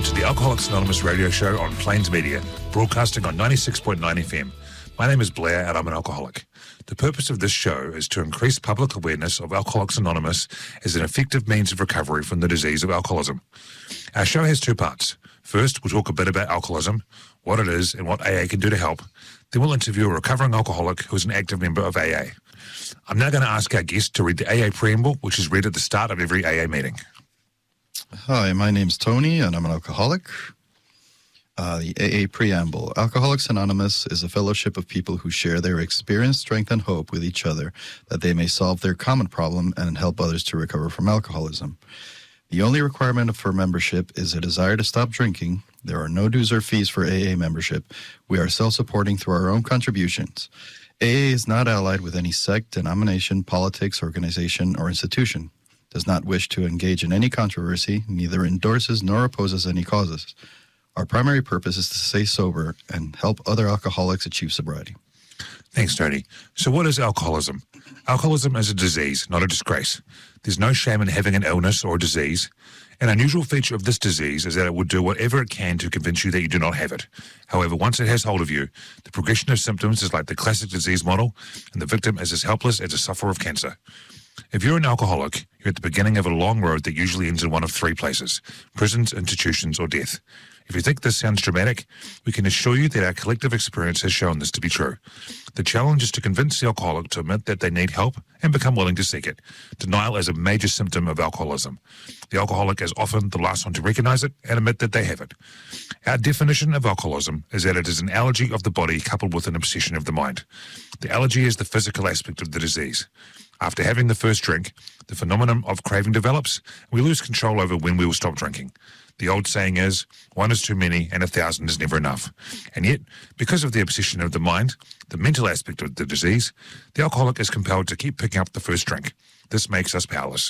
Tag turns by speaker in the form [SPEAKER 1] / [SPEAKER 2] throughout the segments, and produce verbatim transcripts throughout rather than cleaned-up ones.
[SPEAKER 1] to the Alcoholics Anonymous radio show on Plains Media, broadcasting on ninety-six point nine F M. My name is Blair and I'm an alcoholic. The purpose of this show is to increase public awareness of Alcoholics Anonymous as an effective means of recovery from the disease of alcoholism. Our show has two parts. First, we'll talk a bit about alcoholism, what it is and what A A can do to help. Then we'll interview a recovering alcoholic who is an active member of A A. I'm now going to ask our guest to read the A A preamble, which is read at the start of every A A meeting.
[SPEAKER 2] Hi, my name's Tony, and I'm an alcoholic. Uh, the A A Preamble. Alcoholics Anonymous is a fellowship of people who share their experience, strength, and hope with each other that they may solve their common problem and help others to recover from alcoholism. The only requirement for membership is a desire to stop drinking. There are no dues or fees for A A membership. We are self-supporting through our own contributions. A A is not allied with any sect, denomination, politics, organization, or institution. Does not wish to engage in any controversy, neither endorses nor opposes any causes. Our primary purpose is to stay sober and help other alcoholics achieve sobriety.
[SPEAKER 1] Thanks, Tony. So what is alcoholism? Alcoholism is a disease, not a disgrace. There's no shame in having an illness or a disease. An unusual feature of this disease is that it will do whatever it can to convince you that you do not have it. However, once it has hold of you, the progression of symptoms is like the classic disease model, and the victim is as helpless as a sufferer of cancer. If you're an alcoholic, you're at the beginning of a long road that usually ends in one of three places: prisons, institutions, or death. If you think this sounds dramatic, we can assure you that our collective experience has shown this to be true. The challenge is to convince the alcoholic to admit that they need help and become willing to seek it. Denial is a major symptom of alcoholism. The alcoholic is often the last one to recognize it and admit that they have it. Our definition of alcoholism is that it is an allergy of the body coupled with an obsession of the mind. The allergy is the physical aspect of the disease. After having the first drink, the phenomenon of craving develops, and we lose control over when we will stop drinking. The old saying is, one is too many and a thousand is never enough. And yet, because of the obsession of the mind, the mental aspect of the disease, the alcoholic is compelled to keep picking up the first drink. This makes us powerless.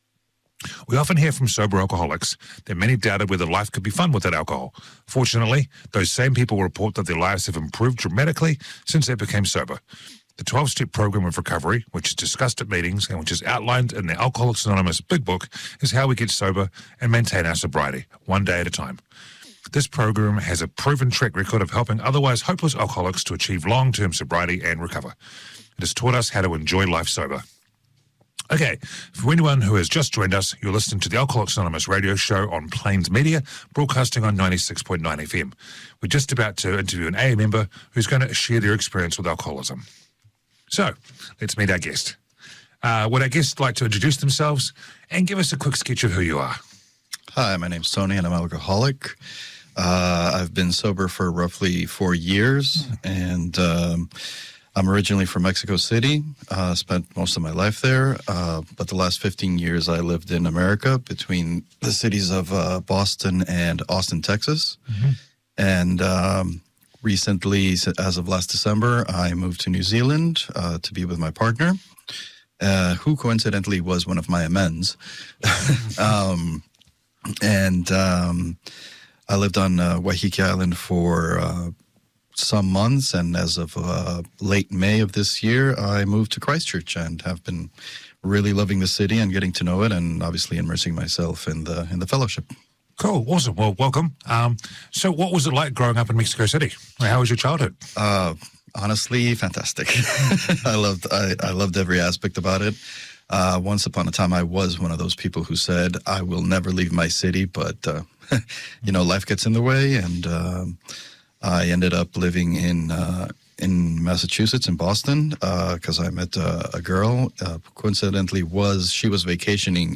[SPEAKER 1] We often hear from sober alcoholics that many doubted whether life could be fun without alcohol. Fortunately, those same people report that their lives have improved dramatically since they became sober. The twelve-step program of recovery, which is discussed at meetings and which is outlined in the Alcoholics Anonymous Big Book, is how we get sober and maintain our sobriety, one day at a time. This program has a proven track record of helping otherwise hopeless alcoholics to achieve long-term sobriety and recover. It has taught us how to enjoy life sober. Okay, for anyone who has just joined us, you're listening to the Alcoholics Anonymous radio show on Plains Media, broadcasting on ninety-six point nine F M. We're just about to interview an A A member who's going to share their experience with alcoholism. So, let's meet our guest. Uh, would our guests like to introduce themselves and give us a quick sketch of who you are?
[SPEAKER 2] Hi, my name's Tony, and I'm an alcoholic. Uh, I've been sober for roughly four years, and um, I'm originally from Mexico City. Uh, spent most of my life there, uh, but the last fifteen years I lived in America between the cities of uh, Boston and Austin, Texas. Mm-hmm. And um, recently, as of last December, I moved to New Zealand uh, to be with my partner, uh, who coincidentally was one of my amends. um, and um, I lived on uh, Waiheke Island for uh, some months, and as of uh, late May of this year, I moved to Christchurch and have been really loving the city and getting to know it, and obviously immersing myself in the in the fellowship.
[SPEAKER 1] Cool, awesome. Well, welcome. Um, so, what was it like growing up in Mexico City? How was your childhood?
[SPEAKER 2] Uh, honestly, fantastic. I loved I, I loved every aspect about it. Uh, once upon a time, I was one of those people who said, "I will never leave my city," but uh, you know, life gets in the way, and um, I ended up living in uh, in Massachusetts, in Boston, because uh, I met uh, a girl. Uh, coincidentally, was she was vacationing